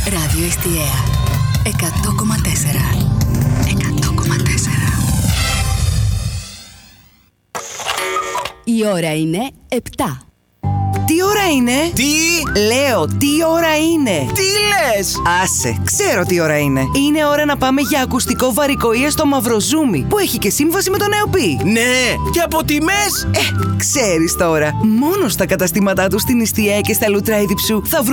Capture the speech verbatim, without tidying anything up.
Ράδιο Εστιαία εκατό κόμμα τέσσερα. εκατό κόμμα τέσσερα. Η ώρα είναι επτά. Τι ώρα είναι? Τι? Λέω, τι ώρα είναι? Τι λες? Άσε, ξέρω τι ώρα είναι. Είναι ώρα να πάμε για ακουστικό βαρικοΐα στο Μαυροζούμι, που έχει και σύμβαση με τον ΕΟΠΗ. Ναι, και από τιμές? Ε, ξέρεις τώρα. Μόνο στα καταστήματά του στην Ιστιαία και στα Λουτρά Ιδιψού θα βρουν